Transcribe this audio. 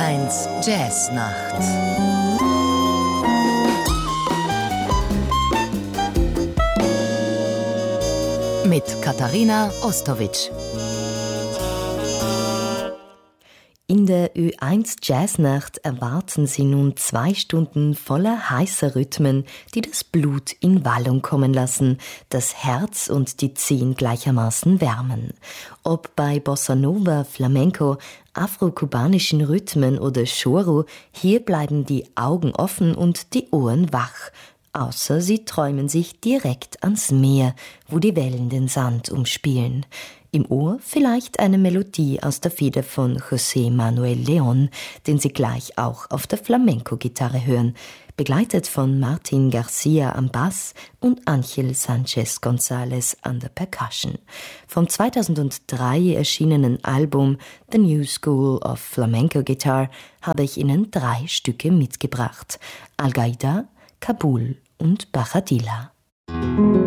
Ü1 Jazznacht. Mit Katharina Ostowitsch. In der Ü1 Jazznacht erwarten Sie nun 2 Stunden voller heißer Rhythmen, die das Blut in Wallung kommen lassen, das Herz und die Zehen gleichermaßen wärmen. Ob bei Bossa Nova, Flamenco, afro-kubanischen Rhythmen oder Choro, hier bleiben die Augen offen und die Ohren wach. Außer sie träumen sich direkt ans Meer, wo die Wellen den Sand umspielen. Im Ohr vielleicht eine Melodie aus der Feder von José Manuel León, den Sie gleich auch auf der Flamenco-Gitarre hören, begleitet von Martin Garcia am Bass und Ángel Sánchez González an der Percussion. Vom 2003 erschienenen Album The New School of Flamenco Guitar habe ich Ihnen 3 Stücke mitgebracht: Algaida, Kabul und Bajadilla.